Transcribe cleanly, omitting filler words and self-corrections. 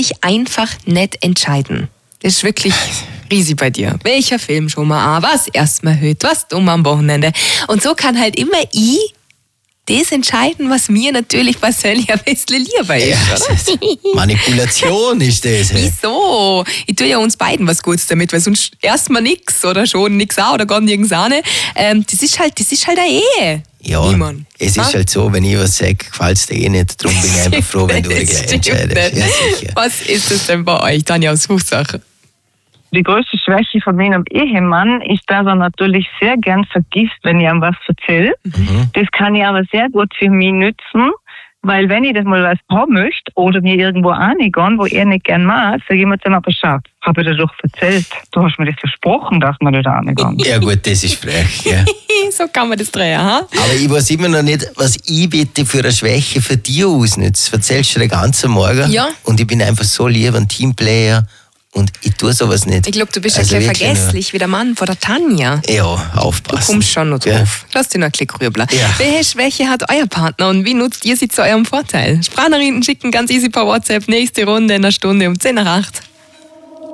dich einfach nicht entscheiden. Das ist wirklich riesig bei dir. Welcher Film schon mal an, was erstmal heute, was dumm am Wochenende. Und so kann halt immer ich das entscheiden, was mir natürlich persönlich ein bisschen lieber ist. Ja, Manipulation ist das. Hey. Wieso? Ich tue ja uns beiden was Gutes damit, weil sonst erstmal nix oder schon nix auch oder gar nirgends auch nicht. Das ist halt eine Ehe. Ja, Niemand. Es ist halt so, wenn ich was sage, gefällt es dir eh nicht. Darum bin ich einfach froh, wenn du gleich entscheidest. Ja, sicher. Was ist das denn bei euch, Tanja aus Fuchsache? Die größte Schwäche von meinem Ehemann ist, dass er natürlich sehr gern vergisst, wenn ich ihm was erzähle. Das kann ich aber sehr gut für mich nützen, weil wenn ich das mal was haben möchte oder mir irgendwo reingehen, wo er nicht gern mag, sage ich immer zu ihm, aber schau, habe ich dir doch erzählt. Du hast mir das versprochen, dass wir da reingehen. Ja gut, das ist frech. Ja. So kann man das drehen, ha? Aber ich weiß immer noch nicht, was ich bitte für eine Schwäche für dich ausnütze. Erzählst du den ganzen Morgen? Ja. Und ich bin einfach so lieb, ein Teamplayer. Und ich tue sowas nicht. Ich glaube, du bist Also ein bisschen wirklich vergesslich wie der Mann von der Tanja. Ja, Du aufpassen. kommst schon noch drauf. Lass dich noch ein bisschen grübeln. Ja. Welche Schwäche hat euer Partner und wie nutzt ihr sie zu eurem Vorteil? Sprachnachrichten schicken ganz easy per WhatsApp. Nächste Runde in einer Stunde um 10 nach 8.